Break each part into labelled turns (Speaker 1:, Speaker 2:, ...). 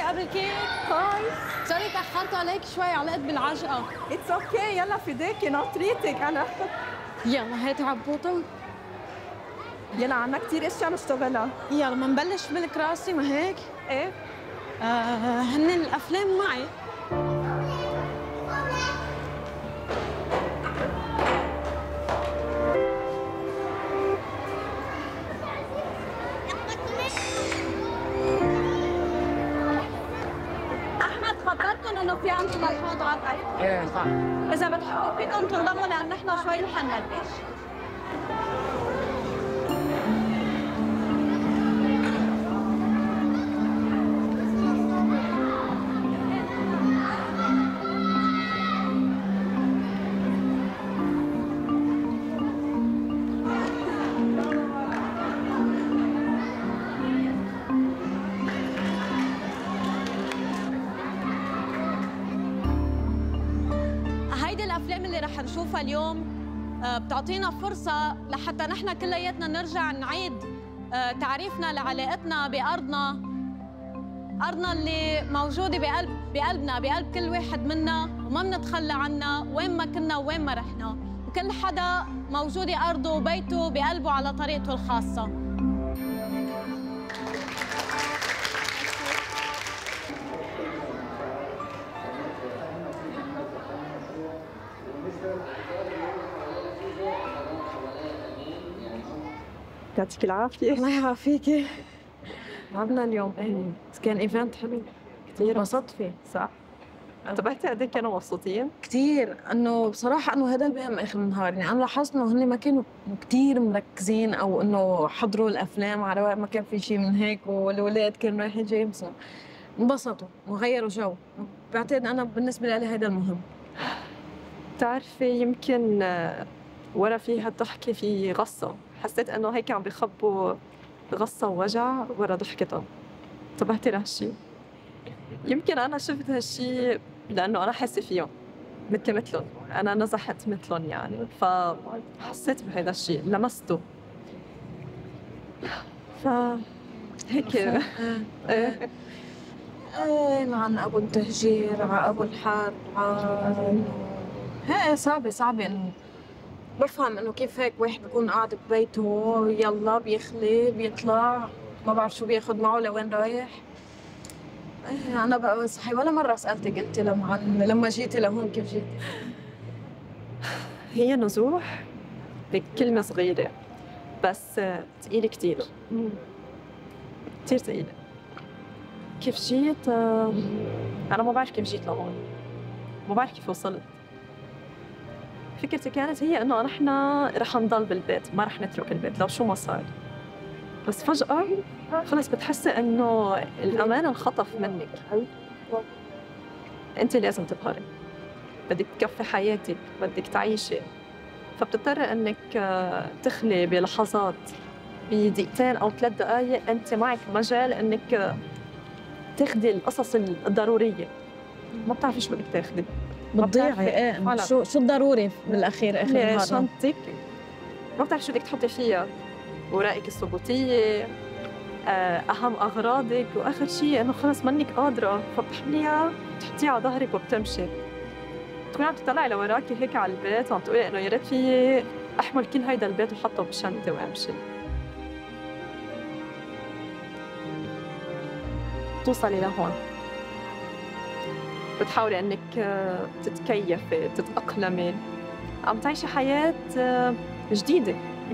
Speaker 1: قبل كيك؟
Speaker 2: هاي.
Speaker 1: سوري تأخرت عليك شوي على قد بالعجقة.
Speaker 2: اتس اوكي، يلا فداكي ناطريتك انا.
Speaker 1: يلا هاتي عبوطة.
Speaker 2: يلا عنا كثير اشياء نشتغلها.
Speaker 1: يلا ما نبلش بالكراسي ما هيك؟
Speaker 2: ايه.
Speaker 1: هن الأفلام معي. خبرتكم انه في عندنا الحوض على الطريق؟
Speaker 3: ايه صح.
Speaker 1: اذا بتحبوا فيكم تنضموا لان نحن شوي رح نبلش. الأفلام اللي رح نشوفها اليوم بتعطينا فرصة لحتى نحن كلياتنا نرجع نعيد تعريفنا لعلاقتنا بأرضنا، أرضنا اللي موجودة بقلبنا، بقلب كل واحد منا وما بنتخلى عنها وين ما كنا وين ما رحنا، وكل حدا موجودة أرضه وبيته بقلبه على طريقته الخاصة.
Speaker 2: يعطيك العافية.
Speaker 1: الله يعافيكي.
Speaker 2: تعبنا اليوم.
Speaker 1: ايه كان ايفنت حلو
Speaker 2: كثير،
Speaker 1: انبسطت فيه.
Speaker 2: صح؟ انتبهتي قد ايه كانوا مبسوطين؟
Speaker 1: كثير، انه بصراحة انه هذا اللي بهم اخر النهار، يعني انا لاحظت انه هن ما كانوا كثير مركزين او انه حضروا الافلام على رواق، ما كان في شيء من هيك، والولاد كانوا رايحين جايين بس انبسطوا وغيروا جو. بعتقد انا بالنسبة لي هذا المهم.
Speaker 2: بتعرفي يمكن ورا في هالضحكة في غصة، حسيت انه هيك عم بيخبوا غصة ووجع ورا ضحكتهم. انتبهتي لهالشيء؟ يمكن انا شفت هالشيء لانه انا حاسة فيهم مثلهم، انا نزحت مثلهم يعني، فحسيت بهذا الشيء، لمسته. هيك
Speaker 1: ايه عن ابو التهجير، على ابو الحرب، هي صعبة انه بفهم انه كيف هيك واحد بيكون قاعد ببيته يلا بيخلي بيطلع ما بعرف شو بياخذ معه لوين رايح. انا بقى صحي ولا مرة سألتك انت لما جيتي لهون كيف جيتي؟
Speaker 2: هي نزوح بكلمة صغيرة بس ثقيلة كثير. كثير ثقيلة. كيف جيت؟ أنا ما بعرف كيف جيت لهون، ما بعرف كيف وصلت. فكرتي كانت هي إنه نحن رح نضل بالبيت، ما رح نترك البيت لو شو ما صار. بس فجأة خلص بتحسي إنه الأمان انخطف منك. أنت لازم تظهري، بدك تكفي حياتك، بدك تعيشي، فبتضطري إنك تخلي بلحظات، بدقيقتين أو 3 دقائق أنت معك مجال إنك تاخدي القصص الضرورية. ما بتعرفي شو بدك تاخدي،
Speaker 1: بتضيعي. ايه شو الضروري بالاخير اخر النهار؟
Speaker 2: شنطتك ما بتعرفي شو بدك تحطي فيها، اوراقك الثبوتيه، اهم اغراضك، واخر شيء انه خلص منك قادره فبتحمليها بتحطيها على ظهرك وبتمشي. تكوني عم تطلعي لوراكي هيك على البيت وعم تقولي انه يا ريت فيي احمل كل هيدا البيت وحطه بشنطه وامشي. توصلي لهون بتحاولي انك تتكيفي، تتاقلمي، عم تعيشي حياه جديده.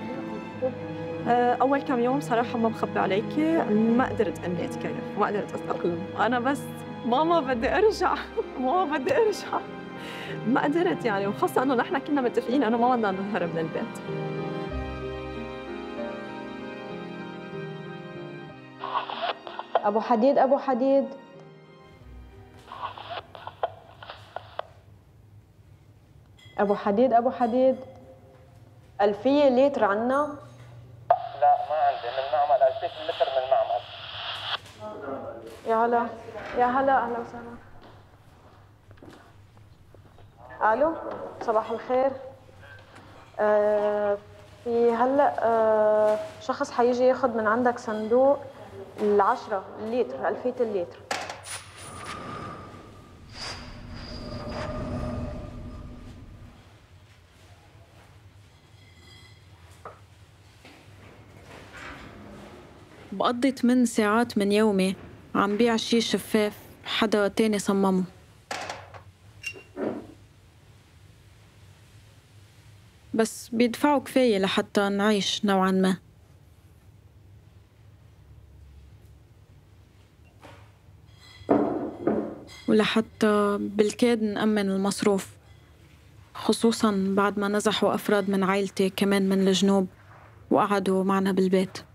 Speaker 2: اول كم يوم صراحه ما بخبي عليكي ما قدرت اني اتكيف، ما قدرت اتاقلم، انا بس ماما بدي ارجع ماما بدي ارجع، ما قدرت يعني. وخاصه انه نحن كنا متفقين انه ما بدنا نهرب من البيت.
Speaker 1: ابو حديد ابو حديد ابو حديد ابو حديد 1000 لتر عنا؟
Speaker 3: لا ما عندي، من المعمل 2000 لتر من المعمل.
Speaker 1: يا هلا يا هلا، اهلا وسهلا. الو صباح الخير. في هلا شخص حيجي ياخذ من عندك صندوق 10 لتر 1000 اللتر.
Speaker 4: بقضي 8 ساعات من يومي عم بيع شي شفاف حدا تاني صممه. بس بيدفعوا كفاية لحتى نعيش نوعاً ما. ولحتى بالكاد نأمن المصروف، خصوصاً بعد ما نزحوا أفراد من عائلتي كمان من الجنوب وقعدوا معنا بالبيت.